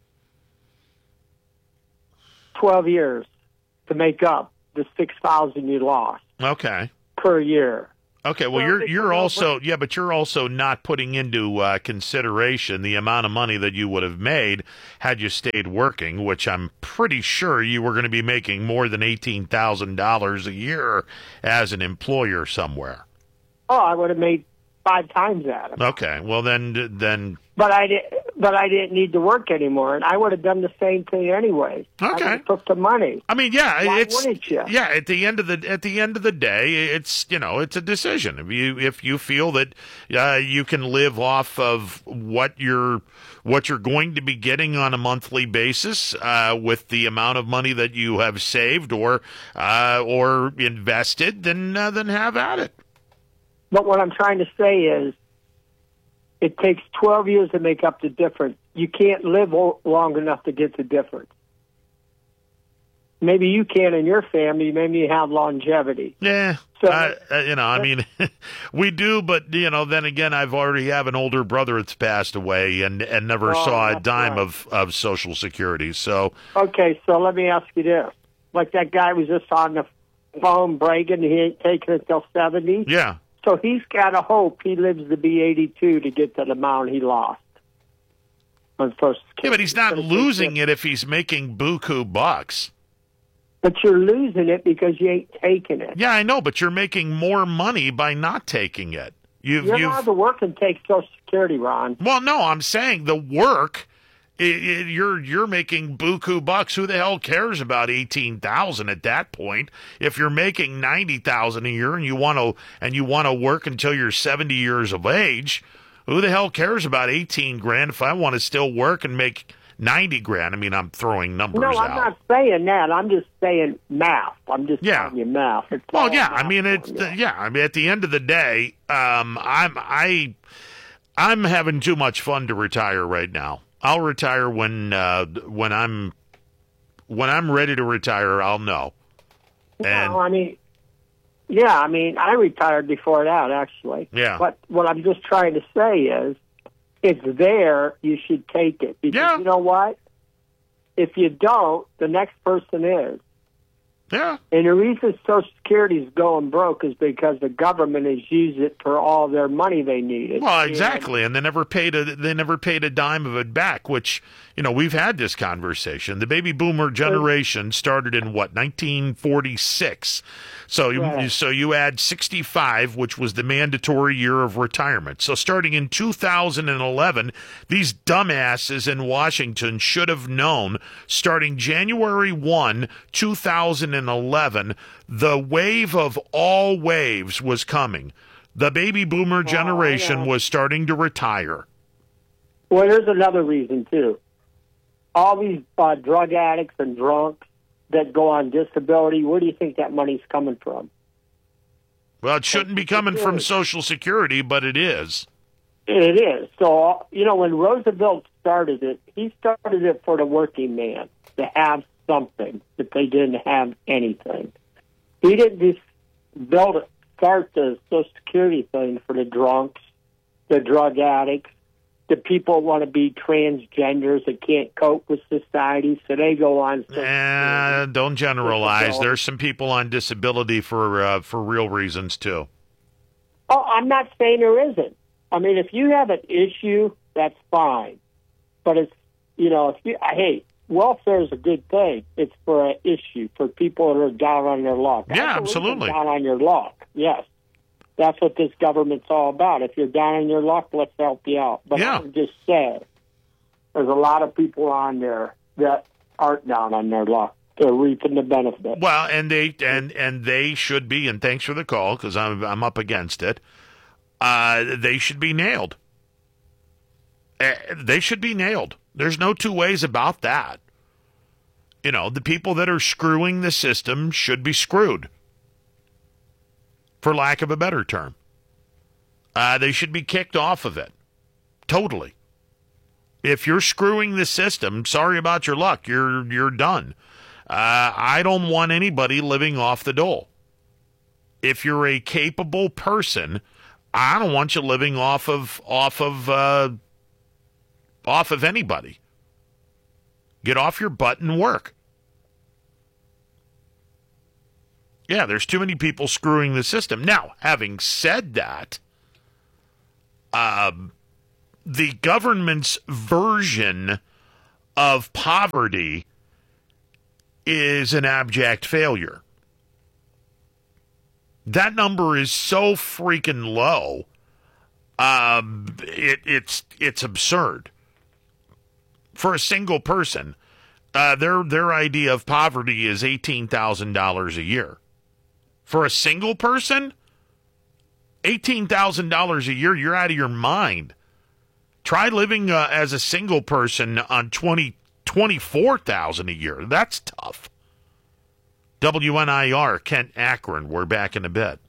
Twelve years to make up the six thousand you lost. Okay. Per year. Okay, well, you're you're also yeah, but you're also not putting into uh, consideration the amount of money that you would have made had you stayed working, which I'm pretty sure you were going to be making more than eighteen thousand dollars a year as an employer somewhere. Oh, I would have made five times that. Okay, well then then. But I did, but I didn't need to work anymore, and I would have done the same thing anyway. Okay, I would have took the money. I mean, yeah, Why it's wouldn't you? yeah. At the end of the at the end of the day, it's you know it's a decision. If you if you feel that uh, you can live off of what you're what you're going to be getting on a monthly basis uh, with the amount of money that you have saved or uh, or invested, then uh, then have at it. But what I'm trying to say is, it takes twelve years to make up the difference. You can't live o- long enough to get the difference. Maybe you can in your family. Maybe you have longevity. Yeah. So, uh, uh, you know, I mean, we do, but, you know, then again, I've already have an older brother that's passed away and, and never Oh, saw a that's dime right. of, of Social Security. So, Okay, so let me ask you this. Like that guy was just on the phone bragging he ain't taking it till seventy. yeah. So he's got to hope he lives to be eighty-two to get to the amount he lost on Social Security. Yeah, but he's not losing it if he's making buku bucks. But you're losing it because you ain't taking it. Yeah, I know, but you're making more money by not taking it. You've, You're you've, allowed to work and take Social Security, Ron. Well, no, I'm saying the work. i i you're you're making buku bucks. Who the hell cares about eighteen thousand at that point? If you're making ninety thousand a year and you want to and you want to work until you're seventy years of age, who the hell cares about eighteen grand? If I want to still work and make ninety grand, I mean, I'm throwing numbers No, out. I'm not saying that. I'm just saying math. I'm just Yeah. telling you math. It's Well, all yeah, math I mean, it's formula. yeah. I mean, at the end of the day, um, I'm I, I'm having too much fun to retire right now. I'll retire when uh, when I'm when I'm ready to retire. I'll know. And Well, I mean, yeah, I mean, I retired before that, actually. Yeah. But what I'm just trying to say is, it's there, you should take it. Because Yeah. you know what? If you don't, the next person is. Yeah. And the reason Social Security is going broke is because the government has used it for all their money they needed. Well, exactly, and they never paid a they never paid a dime of it back. Which, you know, we've had this conversation. The baby boomer generation started in what, nineteen forty-six. So you Right. so you add sixty-five, which was the mandatory year of retirement. So starting in two thousand eleven, these dumbasses in Washington should have known. Starting January first, two thousand eleven, the wave of all waves was coming. The baby boomer generation know. was starting to retire. Well, there's another reason, too. All these uh, drug addicts and drunks that go on disability, where do you think that money's coming from? Well, it shouldn't be coming from Social Security, but it is. It is. So, you know, when Roosevelt started it, he started it for the working man to have something that they didn't have anything. He didn't just build it, start the Social Security thing for the drunks, the drug addicts, the people who want to be transgenders that can't cope with society, so they go on. Social Eh, don't generalize. There's some people on disability for uh, for real reasons too. Oh, I'm not saying there isn't. I mean, if you have an issue, that's fine. But it's, you know, if you, hey, welfare is a good thing. It's for an issue, for people that are down on their luck. Yeah, Absolutely absolutely. Down on your luck, yes. That's what this government's all about. If you're down on your luck, let's help you out. But Yeah. I would just say, there's a lot of people on there that aren't down on their luck. They're reaping the benefit. Well, and they and and they should be. And thanks for the call because I'm I'm up against it. Uh, they should be nailed. Uh, they should be nailed. There's no two ways about that. You know, the people that are screwing the system should be screwed, for lack of a better term. Uh, they should be kicked off of it. Totally. If you're screwing the system, sorry about your luck. You're you're done. Uh, I don't want anybody living off the dole. If you're a capable person, I don't want you living off of off of uh, off of anybody. Get off your butt and work. Yeah, there's too many people screwing the system. Now, having said that, um, the government's version of poverty is an abject failure. That number is so freaking low. Um, it, it's it's absurd. For a single person, uh, their their idea of poverty is eighteen thousand dollars a year. For a single person, eighteen thousand dollars a year, you're out of your mind. Try living uh, as a single person on twenty, twenty-four thousand dollars a year. That's tough. W N I R, Kent Akron. We're back in a bit.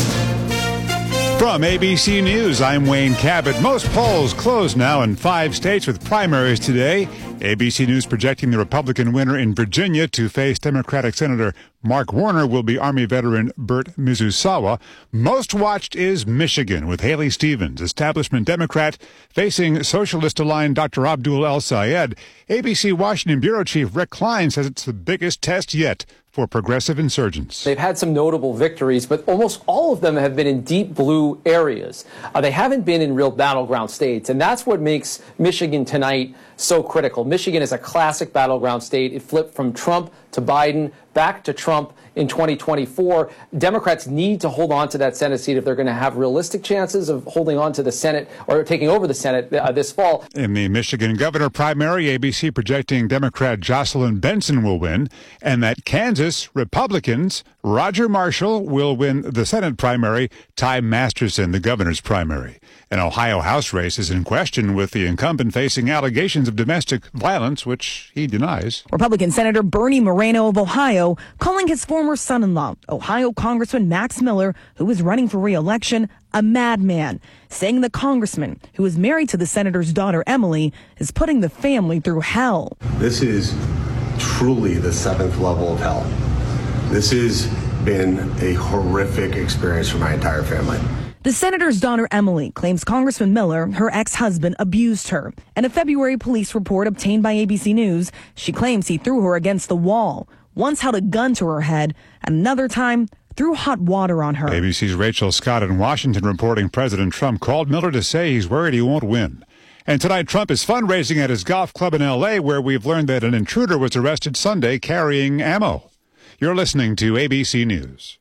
From A B C News, I'm Wayne Cabot. Most polls closed now in five states with primaries today. A B C News projecting the Republican winner in Virginia to face Democratic Senator Mark Warner will be Army veteran Burt Mizusawa. Most watched is Michigan, with Haley Stevens, establishment Democrat, facing socialist-aligned Doctor Abdul El-Sayed. A B C Washington Bureau Chief Rick Klein says it's the biggest test yet for progressive insurgents. They've had some notable victories, but almost all of them have been in deep blue areas. Uh, they haven't been in real battleground states, and that's what makes Michigan tonight so critical. Michigan is a classic battleground state. It flipped from Trump to Biden, back to Trump in twenty twenty-four. Democrats need to hold on to that Senate seat if they're going to have realistic chances of holding on to the Senate or taking over the Senate uh, this fall. In the Michigan governor primary, A B C projecting Democrat Jocelyn Benson will win, and that Kansas Republicans Roger Marshall will win the Senate primary, Ty Masterson the governor's primary. An Ohio House race is in question, with the incumbent facing allegations of domestic violence, which he denies. Republican Senator Bernie Moreno of Ohio calling his former son-in-law, Ohio Congressman Max Miller, who is running for re-election, a madman, saying the congressman, who is married to the senator's daughter Emily, is putting the family through hell. This is truly the seventh level of hell. This has been a horrific experience for my entire family. The senator's daughter, Emily, claims Congressman Miller, her ex-husband, abused her. In a February police report obtained by A B C News, she claims he threw her against the wall, once held a gun to her head, and another time threw hot water on her. A B C's Rachel Scott in Washington reporting President Trump called Miller to say he's worried he won't win. And tonight, Trump is fundraising at his golf club in L A, where we've learned that an intruder was arrested Sunday carrying ammo. You're listening to A B C News.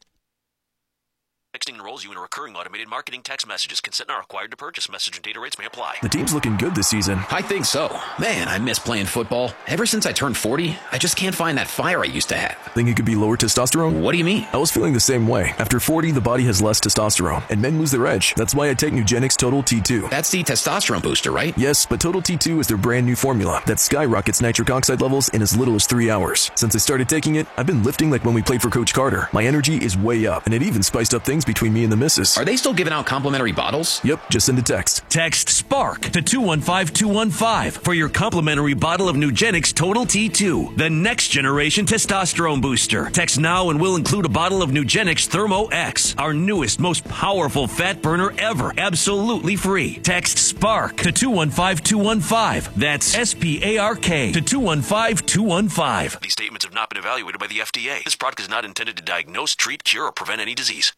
Texting enrolls you in a recurring automated marketing text messages. Consent not required to purchase. Message and data rates may apply. The team's looking good this season. I think so. Man, I miss playing football. Ever since I turned forty, I just can't find that fire I used to have. Think it could be lower testosterone? What do you mean? I was feeling the same way. After forty, the body has less testosterone, and men lose their edge. That's why I take Nugenix Total T two. That's the testosterone booster, right? Yes, but Total T two is their brand new formula that skyrockets nitric oxide levels in as little as three hours. Since I started taking it, I've been lifting like when we played for Coach Carter. My energy is way up, and it even spiced up things between me and the missus. Are they still giving out complimentary bottles? Yep, just send a text. Text SPARK to two one five two one five for your complimentary bottle of Nugenix Total T two, the next generation testosterone booster. Text now and we'll include a bottle of Nugenix Thermo X, our newest, most powerful fat burner ever, absolutely free. Text SPARK to two one five two one five. That's S P A R K to two one five two one five. These statements have not been evaluated by the F D A. This product is not intended to diagnose, treat, cure, or prevent any disease.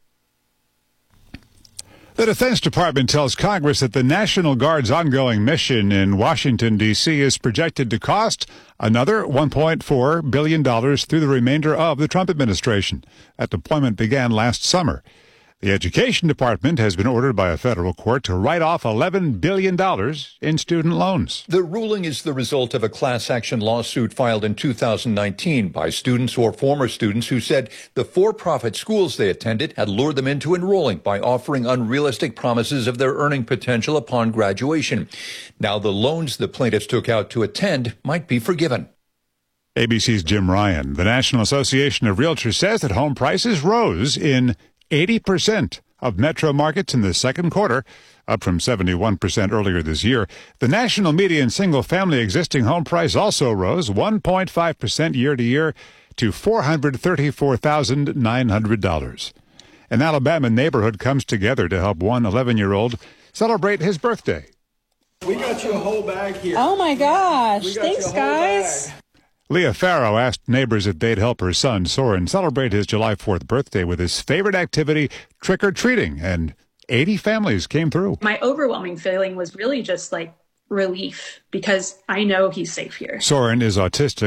The Defense Department tells Congress that the National Guard's ongoing mission in Washington, D C is projected to cost another one point four billion dollars through the remainder of the Trump administration. That deployment began last summer. The Education Department has been ordered by a federal court to write off eleven billion dollars in student loans. The ruling is the result of a class action lawsuit filed in two thousand nineteen by students or former students who said the for-profit schools they attended had lured them into enrolling by offering unrealistic promises of their earning potential upon graduation. Now the loans the plaintiffs took out to attend might be forgiven. A B C's Jim Ryan. The National Association of Realtors says that home prices rose in eighty percent of metro markets in the second quarter. up from seventy-one percent earlier this year. The national median single-family existing home price also rose one point five percent year-to-year to four hundred thirty-four thousand nine hundred dollars. An Alabama neighborhood comes together to help one eleven-year-old celebrate his birthday. We got you a whole bag here. Oh, my gosh. Thanks, guys. bag. Leah Farrow asked neighbors if they'd help her son, Soren, celebrate his July fourth birthday with his favorite activity, trick-or-treating, and eighty families came through. My overwhelming feeling was really just like relief because I know he's safe here. Soren is autistic.